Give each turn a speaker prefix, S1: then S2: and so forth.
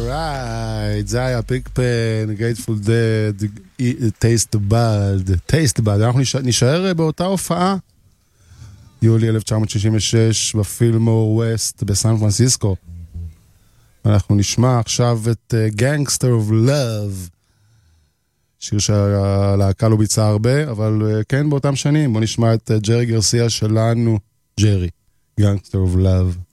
S1: Alright, זה היה פיג פן, Grateful Dead, Taste the Bud. אנחנו נשאר באותה הופעה, יולי 1966, בפילמור ווסט בסן פרנסיסקו. אנחנו נשמע עכשיו את Gangster of Love, שיר שהלהקה לא ביצעה הרבה, אבל כן באותם שנים. בוא נשמע את ג'רי גרסיה שלנו, ג'רי, Gangster of Love.